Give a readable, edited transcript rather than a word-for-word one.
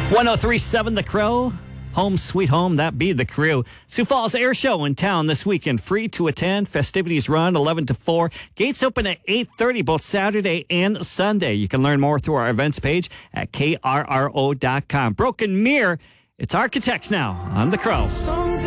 1037 The Crow. Home sweet home, that be the crew. Sioux Falls Air Show in town this weekend. Free to attend. Festivities run 11 to 4. Gates open at 8:30 both Saturday and Sunday. You can learn more through our events page at krro.com. Broken Mirror, it's Architects now on The Crow.